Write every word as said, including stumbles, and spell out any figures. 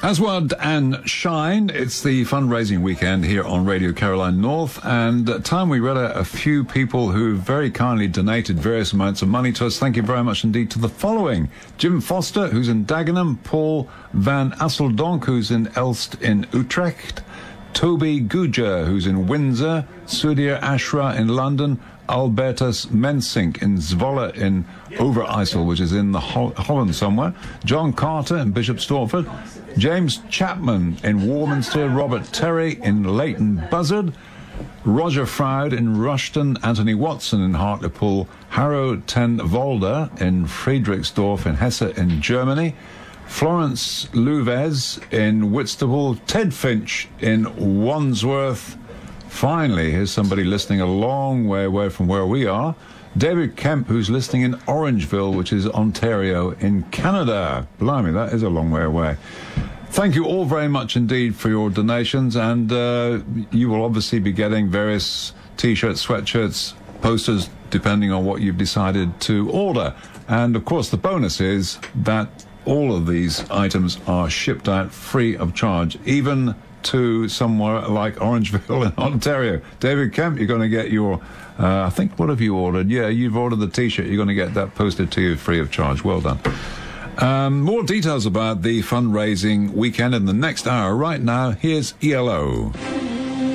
Aswad and Shine, it's the fundraising weekend here on Radio Caroline North, and at time we read a, a few people who very kindly donated various amounts of money to us. Thank you very much indeed to the following: Jim Foster, who's in Dagenham; Paul van Asseldonk, who's in Elst in Utrecht; Toby Guja, who's in Windsor; Sudir Ashra in London; Albertus Mensink in Zwolle in Overijssel, which is in the Ho- Holland somewhere; John Carter in Bishop Stortford; James Chapman in Warminster; Robert Terry in Leighton Buzzard; Roger Froud in Rushton; Anthony Watson in Hartlepool; Harro ten Volder in Friedrichsdorf in Hesse in Germany; Florence Louves in Whitstable; Ted Finch in Wandsworth. Finally, here's somebody listening a long way away from where we are. David Kemp, who's listening in Orangeville, which is Ontario in Canada. Blimey, that is a long way away. Thank you all very much indeed for your donations, and uh, you will obviously be getting various T-shirts, sweatshirts, posters, depending on what you've decided to order. And, of course, the bonus is that all of these items are shipped out free of charge, even to somewhere like Orangeville in Ontario. David Kemp, you're going to get your, uh, I think, what have you ordered? Yeah, you've ordered the T-shirt. You're going to get that posted to you free of charge. Well done. Um, more details about the fundraising weekend in the next hour. Right now, here's E L O.